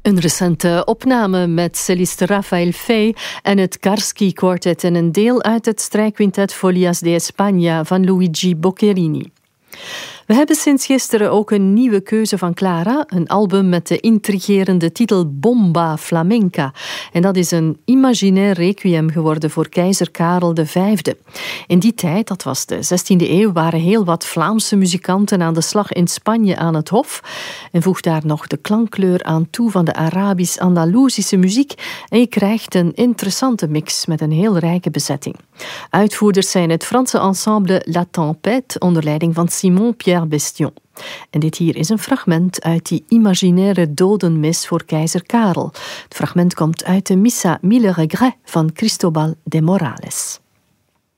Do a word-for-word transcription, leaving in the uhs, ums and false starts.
Een recente opname met cellist Rafael Fey en het Karski Quartet en een deel uit het strijkquintet Folias de España van Luigi Boccherini. We hebben sinds gisteren ook een nieuwe keuze van Clara, een album met de intrigerende titel Bomba Flamenca. En dat is een imaginair requiem geworden voor keizer Karel de Vijfde. In die tijd, dat was de zestiende eeuw, waren heel wat Vlaamse muzikanten aan de slag in Spanje aan het hof. En voeg daar nog de klankkleur aan toe van de Arabisch-Andalusische muziek en je krijgt een interessante mix met een heel rijke bezetting. Uitvoerders zijn het Franse ensemble La Tempête onder leiding van Simon Pierre Bestion. En dit hier is een fragment uit die imaginaire dodenmis voor keizer Karel. Het fragment komt uit de Missa Mille Regrets van Cristobal de Morales.